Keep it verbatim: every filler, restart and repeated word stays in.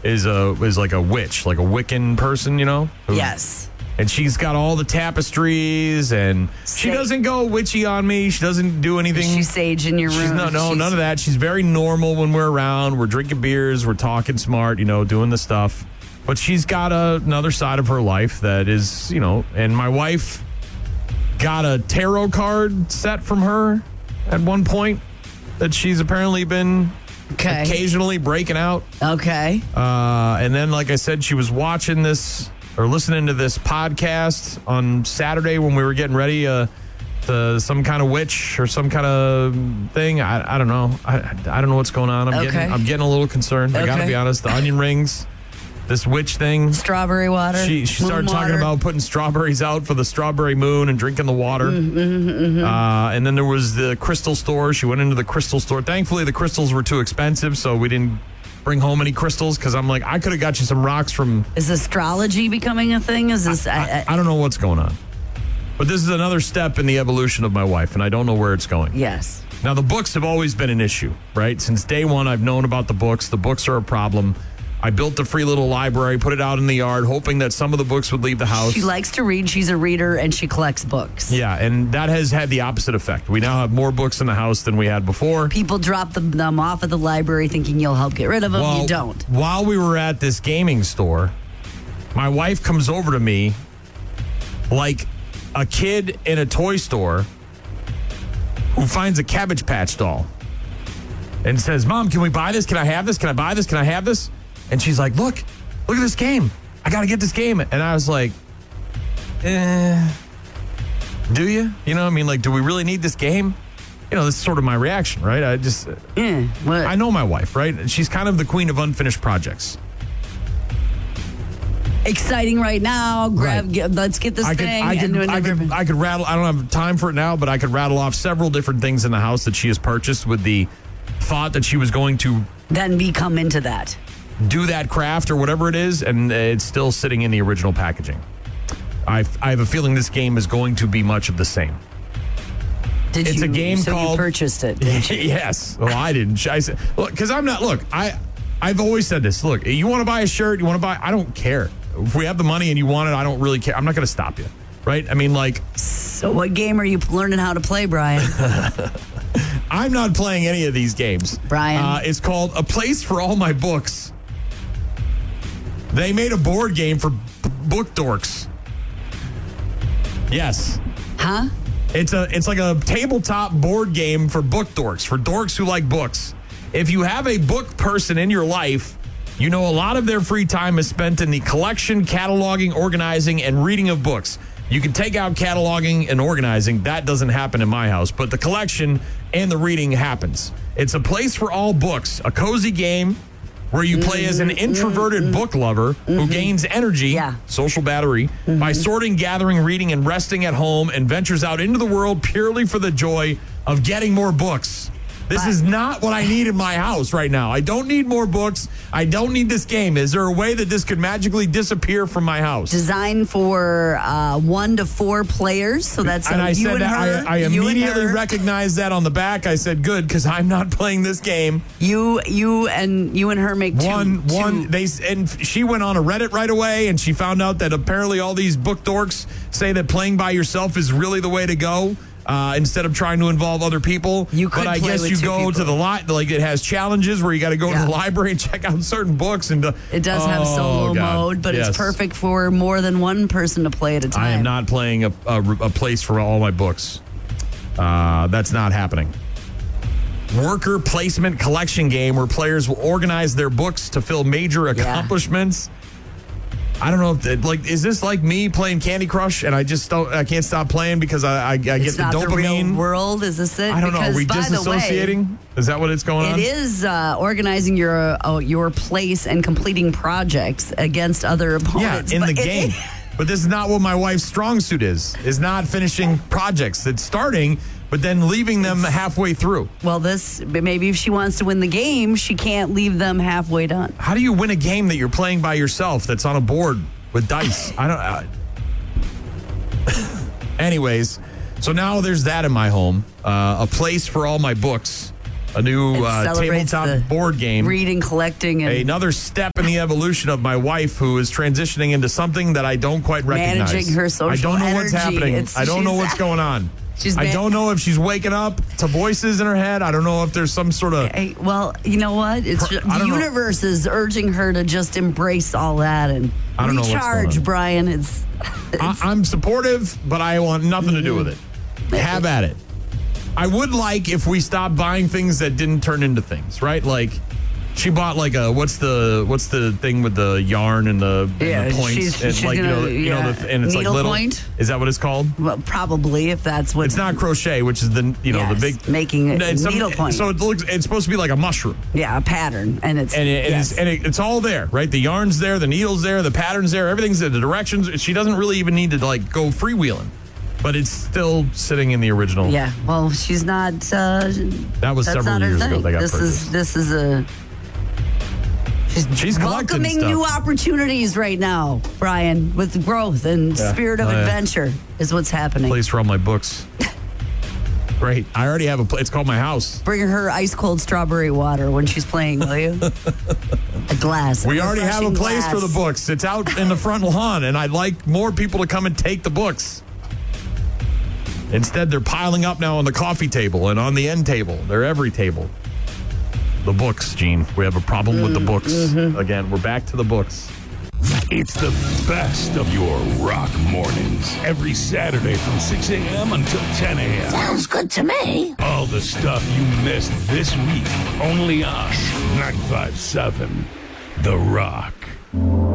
is a is like a witch, like a Wiccan person, you know? Who, Yes. And she's got all the tapestries, and she Sa- doesn't go witchy on me. She doesn't do anything. She's sage in your room. She's no, no, She's- none of that. She's very normal when we're around. We're drinking beers. We're talking smart, you know, doing the stuff. But she's got a, another side of her life that is, you know, and my wife got a tarot card set from her at one point that she's apparently been Okay. occasionally breaking out. Okay. Uh, and then, like I said, she was watching this or listening to this podcast on Saturday when we were getting ready uh, to some kind of witch or some kind of thing. I, I don't know. I, I don't know what's going on. I'm Okay. getting I'm getting a little concerned. I got to Okay. be honest. The onion rings, this witch thing. Strawberry water. She she started moon talking water. about putting strawberries out for the strawberry moon and drinking the water. Mm-hmm, mm-hmm. Uh, and then there was the crystal store. She went into the crystal store. Thankfully, the crystals were too expensive, so we didn't bring home any crystals because I'm like, I could have got you some rocks from. Is astrology becoming a thing? Is this? I, I, I, I don't know what's going on. But this is another step in the evolution of my wife, and I don't know where it's going. yes. Now, the books have always been an issue, right? Since day one, I've known about the books. The books are a problem. I built a free little library, put it out in the yard, hoping that some of the books would leave the house. She likes to read. She's a reader, and she collects books. Yeah, and that has had the opposite effect. We now have more books in the house than we had before. People drop them, them off at the library thinking you'll help get rid of them. Well, you don't. While we were at this gaming store, my wife comes over to me like a kid in a toy store who finds a Cabbage Patch doll and says, Mom, can we buy this? Can I have this? Can I buy this? Can I have this? And she's like, look, look at this game. I got to get this game. And I was like, eh, do you? You know, I mean, like, do we really need this game? You know, this is sort of my reaction, right? I just, Eh, what? I know my wife, right? She's kind of the queen of unfinished projects. Exciting right now. Grab. Right. Get, let's get this I could, thing. I could, into a I different- could, I could rattle. I don't have time for it now, but I could rattle off several different things in the house that she has purchased with the thought that she was going to then become into that. do that craft or whatever it is, and it's still sitting in the original packaging. I, I have a feeling this game is going to be much of the same. Did It's you, a game so called- you purchased it. Didn't you? Yes. Well, I didn't. I said, look, because I'm not. Look, I, I've always said this. Look, you want to buy a shirt, you want to buy. I don't care. If we have the money and you want it, I don't really care. I'm not going to stop you, right? I mean, like, So what game are you learning how to play, Brian? I'm not playing any of these games. Brian. Uh, it's called A Place for All My Books. They made a board game for b- book dorks. Yes. Huh? It's a it's like a tabletop board game for book dorks, for dorks who like books. If you have a book person in your life, you know a lot of their free time is spent in the collection, cataloging, organizing, and reading of books. You can take out cataloging and organizing. That doesn't happen in my house, but the collection and the reading happens. It's a place for all books, a cozy game where you play as an introverted book lover who gains energy, Yeah. social battery, by sorting, gathering, reading, and resting at home, and ventures out into the world purely for the joy of getting more books. This But- is not what I need in my house right now. I don't need more books. I don't need this game. Is there a way that this could magically disappear from my house? Designed for uh, one to four players. So that's uh, and I you said and that her. I, I you and immediately her, recognized that on the back. I said, good, because I'm not playing this game. You, you, and you and her make two. One, two- one. They and she went on a Reddit right away, and she found out that apparently all these book dorks say that playing by yourself is really the way to go. Uh, instead of trying to involve other people, You could but I play guess with you two go people. to the li- like it has challenges where you got to go Yeah. to the library and check out certain books and uh, It does have oh, solo God. mode, but Yes. it's perfect for more than one person to play at a time. I am not playing a, a, a place for all my books. Uh, that's not happening. Worker placement collection game where players will organize their books to fill major accomplishments. I don't know if that, like, is this like me playing Candy Crush and I just don't, I can't stop playing because I, I, I get It's the not the dopamine. real world. Is this it? I don't know. Are Because, we by the way, disassociating? Is that what it's going on? It is uh, organizing your uh, your place and completing projects against other Yeah, opponents. in the But it- game. But this is not what my wife's strong suit is. Is not finishing projects. It's starting, but then leaving them halfway through. well, this maybe if she wants to win the game, she can't leave them halfway done. How do you win a game that you're playing by yourself that's on a board with dice? I don't. Uh... Anyways, so now there's that in my home. Uh, a place for all my books. a new It uh, celebrates the tabletop board game. Reading, collecting, and Another step in the evolution of my wife, who is transitioning into something that I don't quite recognize. Managing her social I don't know what's energy. happening. It's- I don't know she's- what's going on. She's I man- don't know if she's waking up to voices in her head. I don't know if there's some sort of. Hey, well, you know what? It's Pr- just, I the don't know. universe is urging her to just embrace all that and I don't know what's going recharge, on. Brian. It's, I, I'm supportive, but I want nothing to do with it. Have at it. I would like if we stopped buying things that didn't turn into things, right? Like she bought like a what's the what's the thing with the yarn and the, and Yeah, the points she's- and she's like you know gonna- you yeah. know the, and it's like little. Needlepoint? Is that what it's called? well, probably if that's what It's not crochet, which is the you know Yes, the big making it No, it's some- needlepoint. So it looks it's supposed to be like a mushroom. yeah, a pattern, and it's And, it, yes. it's, and it, it's all there, right? The yarn's there, the needle's there, the pattern's there, everything's there, the directions. She doesn't really even need to like go freewheeling, but it's still sitting in the original. yeah. Well, she's not. Uh, That was that's several not her years ago thing. they got this purchased. is this is a. She's, She's collecting welcoming stuff. new opportunities right now, Brian, with growth and Yeah. spirit of Oh, yeah. adventure is what's happening. Place for all my books. Great. I already have a place. It's called my house. Bring her ice cold strawberry water when she's playing, will you? A glass. We a already have a refreshing place for glass. the books. It's out in the front lawn, and I'd like more people to come and take the books. Instead, they're piling up now on the coffee table and on the end table. They're every table. The books, Gene. We have a problem with the books. Mm-hmm. Again, we're back to the books. It's the best of your rock mornings. Every Saturday from six a.m. until ten a.m. Sounds good to me. All the stuff you missed this week. Only on ninety-five point seven The Rock.